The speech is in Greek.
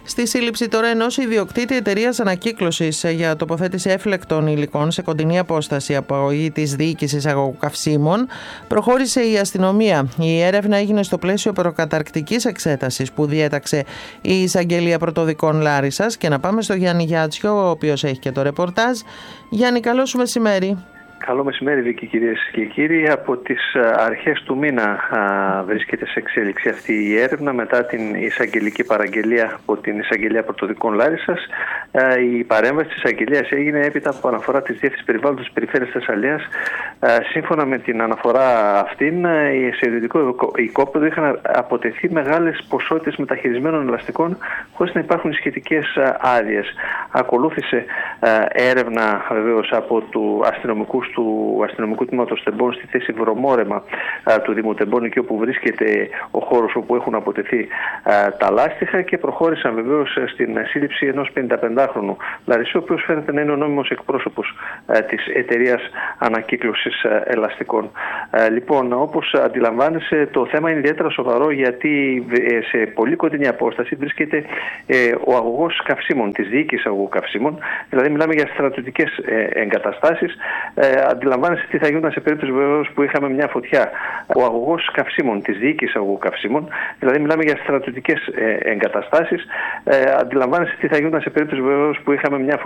Στη σύλληψη τώρα ενός ιδιοκτήτη εταιρείας ανακύκλωσης για τοποθέτηση έφλεκτων υλικών σε κοντινή απόσταση από αγωγή της διοίκησης αγωγού καυσίμων, προχώρησε η αστυνομία. Η έρευνα έγινε στο πλαίσιο προκαταρκτικής εξέτασης που διέταξε η Εισαγγελία Πρωτοδικών Λάρισσας. Και να πάμε στο Γιάννη Γιάτσιο, ο οποίος έχει και το ρεπορτάζ. Γιάννη, καλό σου μεσημέρι. Καλό μεσημέρι, Βίκη, κυρίες και κύριοι. Από τις αρχές του μήνα βρίσκεται σε εξέλιξη αυτή η έρευνα μετά την εισαγγελική παραγγελία από την Εισαγγελία Πρωτοδικών Λάρισσας. Η παρέμβαση της εισαγγελίας έγινε έπειτα από αναφορά της Διεύθυνσης Περιβάλλοντος της Περιφέρειας Θεσσαλίας. Σύμφωνα με την αναφορά αυτήν, σε ιδιωτικό οικόπεδο είχαν αποτεθεί μεγάλες ποσότητες μεταχειρισμένων ελαστικών χωρίς να υπάρχουν σχετικές άδειες. Ακολούθησε έρευνα βεβαίως από του αστυνομικού τμήματος Τεμπών στη θέση Βρωμόρεμα του Δήμου Τεμπών, εκεί όπου βρίσκεται ο χώρος όπου έχουν αποτεθεί τα λάστιχα, και προχώρησαν βεβαίως στην σύλληψη ενός 55χρονου Λαρισίου, ο οποίος φαίνεται να είναι ο νόμιμος εκπρόσωπος της εταιρείας ανακύκλωσης ελαστικών. Λοιπόν, όπως αντιλαμβάνεσαι, το θέμα είναι ιδιαίτερα σοβαρό, γιατί σε πολύ κοντινή απόσταση βρίσκεται ο αγωγός καυσίμων, της διοίκησης αγωγού καυσίμων, δηλαδή μιλάμε για στρατιωτικές εγκαταστάσεις. Αντιλαμβάνεσαι τι θα γινόταν σε περίπτωση βεβαίως που είχαμε μια φωτιά. Ο αγωγός καυσίμων, της διοίκησης αγωγού καυσίμων, δηλαδή μιλάμε για στρατιωτικές εγκαταστάσεις. Αντιλαμβάνεσαι τι θα γινόταν σε περίπτωση βεβαίως που είχαμε μια φωτιά.